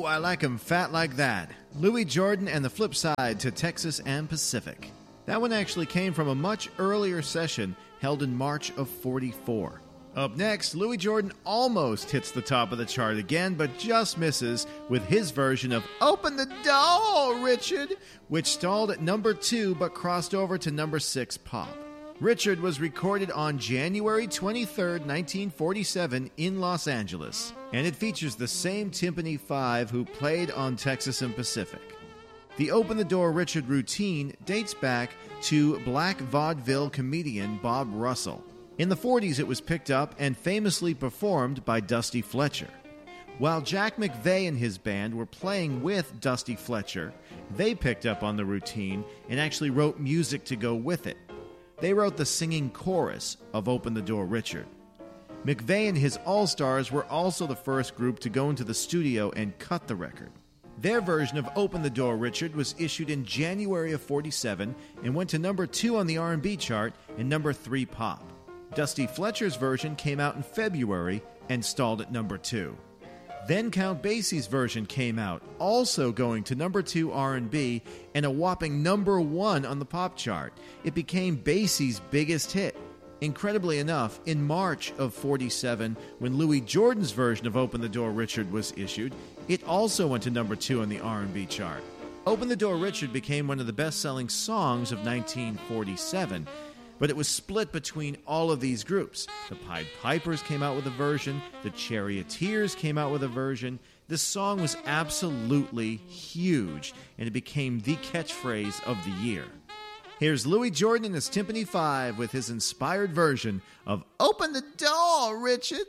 I like 'em fat like that. Louis Jordan and the Flip Side to Texas and Pacific. That one actually came from a much earlier session held in March of '44. Up next, Louis Jordan almost hits the top of the chart again, but just misses with his version of Open the Door, Richard, which stalled at number 2 but crossed over to number 6 pop. Richard was recorded on January 23, 1947 in Los Angeles, and it features the same Timpani 5 who played on Texas and Pacific. The Open the Door Richard routine dates back to black vaudeville comedian Bob Russell. In the 40s, it was picked up and famously performed by Dusty Fletcher. While Jack McVeigh and his band were playing with Dusty Fletcher, they picked up on the routine and actually wrote music to go with it. They wrote the singing chorus of Open the Door Richard. McVeigh and his All-Stars were also the first group to go into the studio and cut the record. Their version of Open the Door Richard was issued in January of '47 and went to number 2 on the R&B chart and number 3 pop. Dusty Fletcher's version came out in February and stalled at number 2. Then Count Basie's version came out, also going to number 2 R&B and a whopping number 1 on the pop chart. It became Basie's biggest hit. Incredibly enough, in March of '47, when Louis Jordan's version of Open the Door Richard was issued, it also went to number 2 on the R&B chart. Open the Door Richard became one of the best-selling songs of 1947, but it was split between all of these groups. The Pied Pipers came out with a version, the Charioteers came out with a version. This song was absolutely huge, and it became the catchphrase of the year. Here's Louis Jordan and his Timpani 5 with his inspired version of Open the Door, Richard.